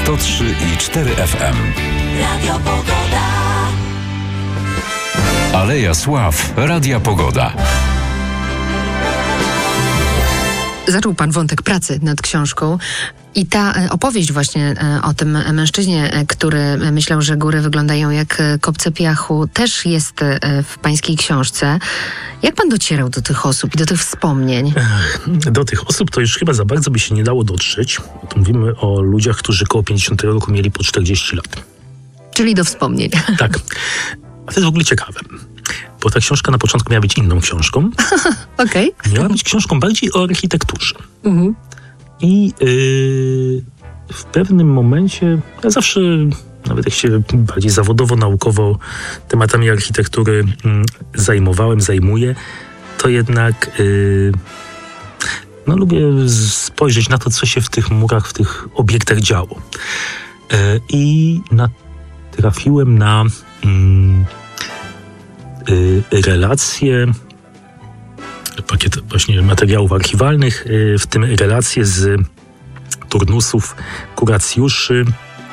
103,4 FM. Radio Pogoda. Aleja Sław, Radia Pogoda. Zaczął pan wątek pracy nad książką i ta opowieść właśnie o tym mężczyźnie, który myślał, że góry wyglądają jak kopce piachu, też jest w pańskiej książce. Jak pan docierał do tych osób i do tych wspomnień? Do tych osób to już chyba za bardzo by się nie dało dotrzeć. Tu mówimy o ludziach, którzy koło 50 roku mieli po 40 lat. Czyli do wspomnień. Tak. A to jest w ogóle ciekawe. Bo ta książka na początku miała być inną książką. Okej. Miała być książką bardziej o architekturze. Mhm. I w pewnym momencie, ja zawsze, nawet jak się bardziej zawodowo, naukowo tematami architektury zajmuję, to jednak lubię spojrzeć na to, co się w tych murach, w tych obiektach działo. I trafiłem na relacje, pakiet właśnie materiałów archiwalnych, w tym relacje z turnusów kuracjuszy.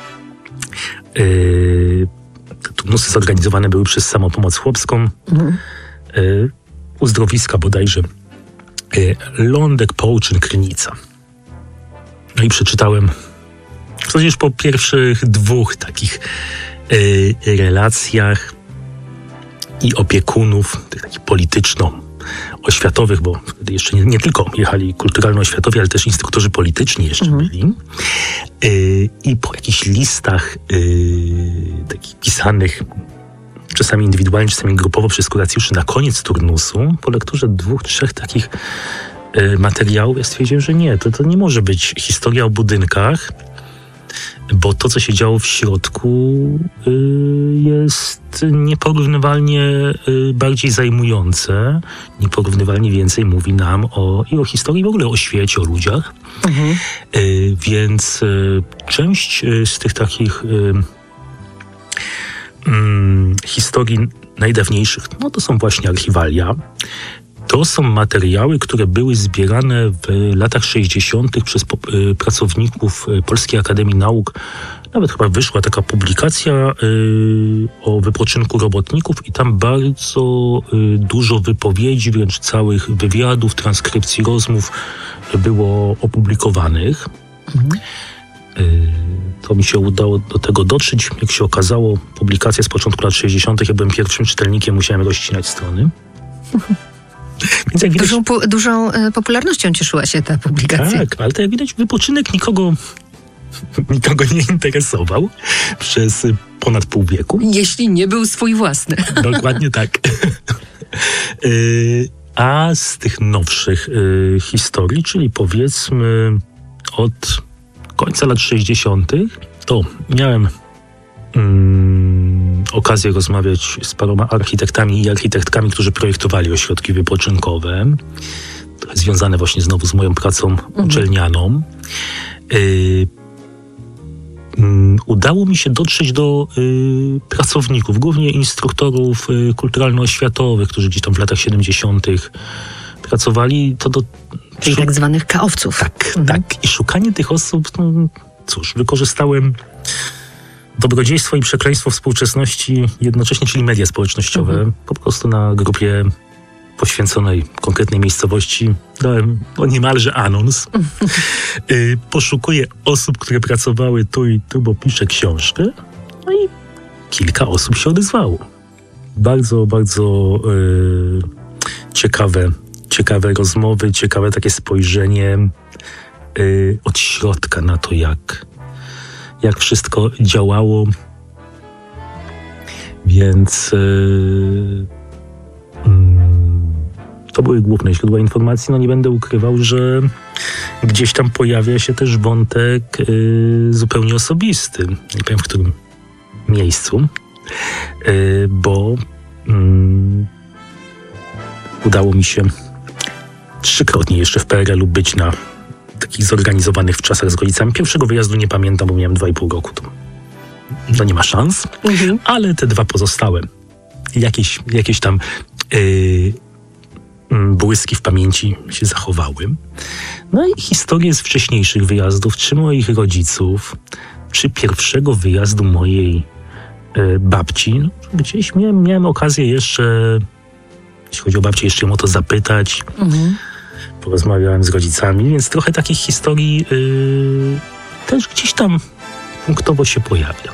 Te turnusy zorganizowane były przez Samopomoc Chłopską, uzdrowiska bodajże Lądek, Połczyn, Krynica. No i przeczytałem w zasadzie już po pierwszych dwóch takich relacjach i opiekunów, tych takich polityczno-oświatowych, bo wtedy jeszcze nie tylko jechali kulturalno-oświatowi, ale też instruktorzy polityczni jeszcze byli. I po jakichś listach takich pisanych, czasami indywidualnie, czasami grupowo przez kuracjuszy na koniec turnusu, po lekturze 2-3 takich materiałów, ja stwierdziłem, że nie, to nie może być historia o budynkach, bo to, co się działo w środku, jest nieporównywalnie bardziej zajmujące, nieporównywalnie więcej mówi nam i o historii, w ogóle o świecie, o ludziach. Więc część z tych takich historii najdawniejszych, to są właśnie archiwalia. To są materiały, które były zbierane w latach 60. przez pracowników Polskiej Akademii Nauk. Nawet chyba wyszła taka publikacja o wypoczynku robotników i tam bardzo dużo wypowiedzi, wręcz całych wywiadów, transkrypcji rozmów było opublikowanych. To mi się udało do tego dotrzeć. Jak się okazało, publikacja z początku lat 60. Ja byłem pierwszym czytelnikiem, musiałem rozcinać strony. Więc jak widać, dużą popularnością cieszyła się ta publikacja. Tak, ale to jak widać, wypoczynek nikogo nie interesował przez ponad pół wieku. Jeśli nie był swój własny. Dokładnie tak. A z tych nowszych historii, czyli powiedzmy od końca lat 60., to miałem okazję rozmawiać z paroma architektami i architektkami, którzy projektowali ośrodki wypoczynkowe. To jest związane właśnie znowu z moją pracą uczelnianą. Udało mi się dotrzeć do pracowników, głównie instruktorów kulturalno-oświatowych, którzy gdzieś tam w latach 70. pracowali. Czyli tak zwanych kaowców. Tak. I szukanie tych osób, wykorzystałem dobrodziejstwo i przekleństwo współczesności jednocześnie, czyli media społecznościowe. Po prostu na grupie poświęconej konkretnej miejscowości dałem niemalże anons. Poszukuję osób, które pracowały tu i tu, bo piszę książkę. No i kilka osób się odezwało. Bardzo, bardzo ciekawe rozmowy, ciekawe takie spojrzenie od środka na to, jak wszystko działało. Więc to były główne źródła informacji. Nie będę ukrywał, że gdzieś tam pojawia się też wątek zupełnie osobisty. Nie powiem w którym miejscu, bo udało mi się 3-krotnie jeszcze w PRL-u być na takich zorganizowanych w czasach z rodzicami. Pierwszego wyjazdu nie pamiętam, bo miałem 2,5 roku. To nie ma szans, ale te 2 pozostałe. Jakieś tam błyski w pamięci się zachowały. No i historie z wcześniejszych wyjazdów, czy moich rodziców, przy pierwszego wyjazdu mojej babci. Gdzieś miałem okazję jeszcze, jeśli chodzi o babcię, jeszcze ją o to zapytać. Porozmawiałem z rodzicami, więc trochę takich historii też gdzieś tam punktowo się pojawia.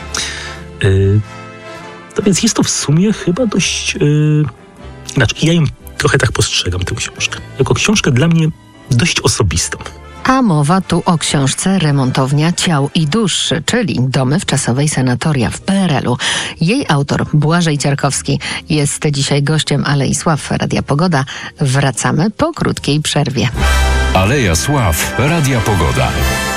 To więc jest to w sumie chyba dość... Znaczy, ja ją trochę tak postrzegam, tę książkę. Jako książkę dla mnie dość osobistą. A mowa tu o książce Remontownia Ciał i Dusz, czyli Domy wczasowej sanatoria w PRL-u. Jej autor, Błażej Ciarkowski, jest dzisiaj gościem Alei Sław Radia Pogoda. Wracamy po krótkiej przerwie. Aleja Sław Radia Pogoda.